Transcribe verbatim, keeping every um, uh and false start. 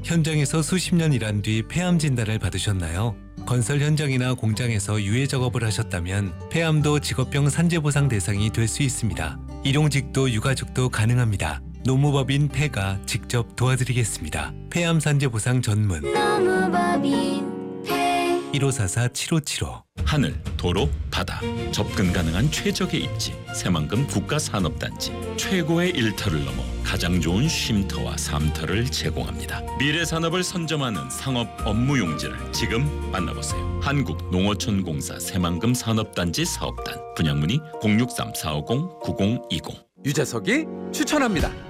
현장에서 수십 년 일한 뒤 폐암 진단을 받으셨나요? 건설 현장이나 공장에서 유해 작업을 하셨다면 폐암도 직업병 산재보상 대상이 될 수 있습니다. 일용직도 유가족도 가능합니다. 노무법인 폐가 직접 도와드리겠습니다. 폐암 산재보상 전문 노무법인 폐 일오사사 칠오칠오. 하늘, 도로, 바다, 접근 가능한 최적의 입지, 새만금 국가산업단지, 최고의 일터를 넘어 가장 좋은 쉼터와 삼터를 제공합니다. 미래 산업을 선점하는 상업 업무 용지를 지금 만나보세요. 한국농어촌공사 새만금 산업단지 사업단, 분양문의 공육삼 사오공 구공이공. 유재석이 추천합니다.